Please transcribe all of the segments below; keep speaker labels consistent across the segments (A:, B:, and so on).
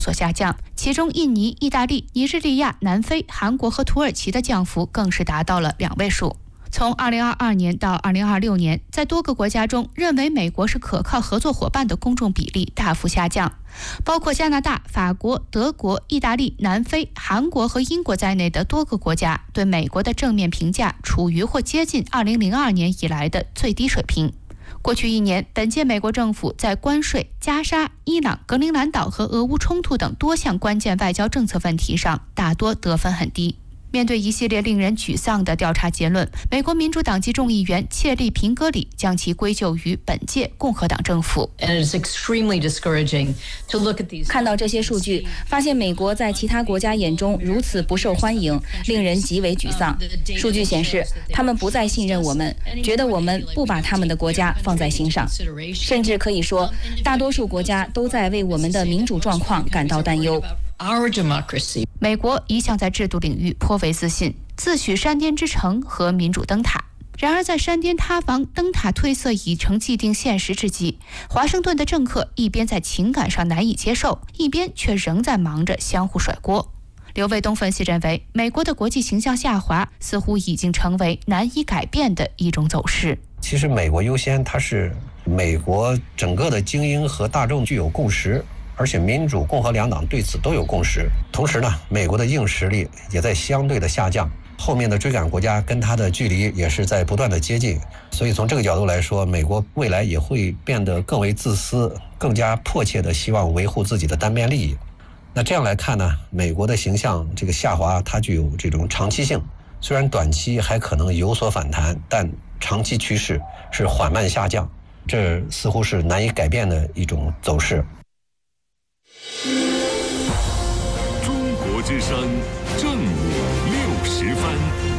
A: 所下降，其中印尼、意大利、尼日利亚、南非、韩国和土耳其的降幅更是达到了2位数。从2022年到2026年，在多个国家中，认为美国是可靠合作伙伴的公众比例大幅下降，包括加拿大、法国、德国、意大利、南非、韩国和英国在内的多个国家对美国的正面评价处于或接近2002年以来的最低水平。过去1年，本届美国政府在关税、加沙、伊朗、格陵兰岛和俄乌冲突等多项关键外交政策问题上，大多得分很低。面对一系列令人沮丧的调查结论，美国民主党籍众议员切利·平格里将其归咎于本届共和党政府。
B: 看到这些数据，发现美国在其他国家眼中如此不受欢迎，令人极为沮丧。数据显示，他们不再信任我们，觉得我们不把他们的国家放在心上，甚至可以说，大多数国家都在为我们的民主状况感到担忧。
A: 美国一向在制度领域颇为自信，自诩山巅之城和民主灯塔。然而在山巅塌房、灯塔褪色已成既定现实之际，华盛顿的政客一边在情感上难以接受，一边却仍在忙着相互甩锅。刘卫东分析认为，美国的国际形象下滑似乎已经成为难以改变的一种走势。
C: 其实美国优先，它是美国整个的精英和大众具有共识，而且民主、共和两党对此都有共识。同时呢，美国的硬实力也在相对的下降，后面的追赶国家跟它的距离也是在不断的接近。所以从这个角度来说，美国未来也会变得更为自私，更加迫切的希望维护自己的单边利益。那这样来看呢，美国的形象这个下滑，它具有这种长期性，虽然短期还可能有所反弹，但长期趋势是缓慢下降，这似乎是难以改变的一种走势。
D: 中国之声正午60分，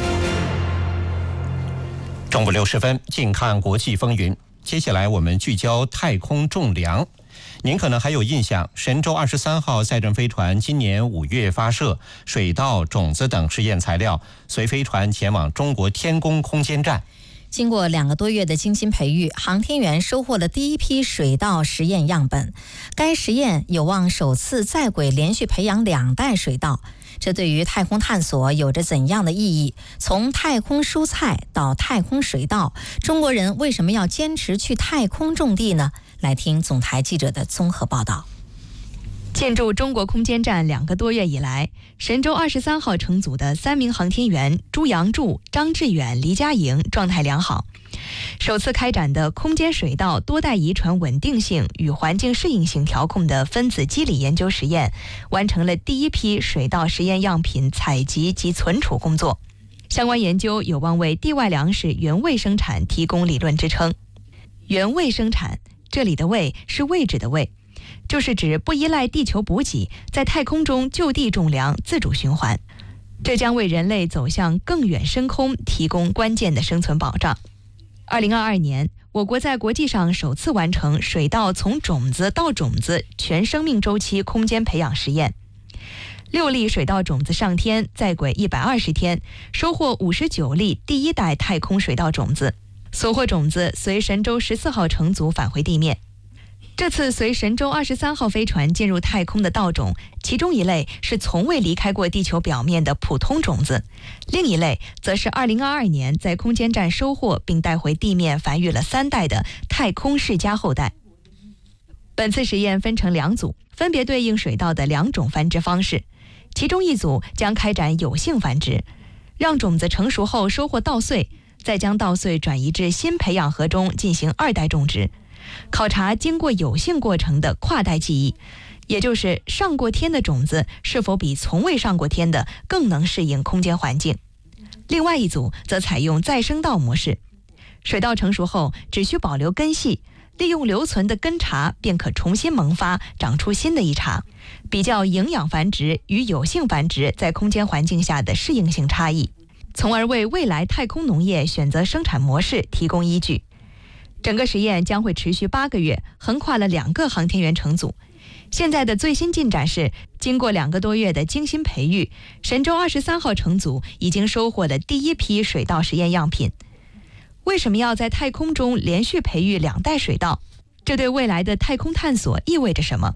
E: 中午60分，近看国际风云。接下来我们聚焦太空种粮。您可能还有印象，神舟23号载人飞船今年5月发射，水稻、种子等试验材料随飞船前往中国天宫空间站。
F: 经过2个多月的精心培育，航天员收获了第一批水稻实验样本。该实验有望首次在轨连续培养2代水稻，这对于太空探索有着怎样的意义？从太空蔬菜到太空水稻，中国人为什么要坚持去太空种地呢？来听总台记者的综合报道。
G: 建筑中国空间站2个多月以来，神舟23号乘组的3名航天员朱杨柱、张志远、黎佳莹状态良好。首次开展的空间水稻多代遗传稳定性与环境适应性调控的分子机理研究实验，完成了第一批水稻实验样品采集及存储工作。相关研究有望为地外粮食原位生产提供理论支撑。原位生产，这里的位是位置的位，就是指不依赖地球补给，在太空中就地种粮，自主循环。这将为人类走向更远深空提供关键的生存保障。2022年，我国在国际上首次完成水稻从种子到种子全生命周期空间培养实验。6粒水稻种子上天，在轨120天，收获59粒第1代太空水稻种子。所获种子随神舟14号乘组返回地面。这次随神舟23号飞船进入太空的稻种，其中一类是从未离开过地球表面的普通种子，另一类则是2022年在空间站收获并带回地面繁育了3代的太空世家后代。本次实验分成2组，分别对应水稻的2种繁殖方式，其中一组将开展有性繁殖，让种子成熟后收获稻穗，再将稻穗转移至新培养盒中进行2代种植，考察经过有性过程的跨代记忆，也就是上过天的种子是否比从未上过天的更能适应空间环境。另外一组则采用再生稻模式，水稻成熟后只需保留根系，利用留存的根茬便可重新萌发，长出新的一茬，比较营养繁殖与有性繁殖在空间环境下的适应性差异，从而为未来太空农业选择生产模式提供依据。整个实验将会持续8个月，横跨了2个航天员乘组。现在的最新进展是，经过2个多月的精心培育，神舟23号乘组已经收获了第一批水稻实验样品。为什么要在太空中连续培育2代水稻？这对未来的太空探索意味着什么？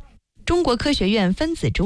G: 中国科学院分子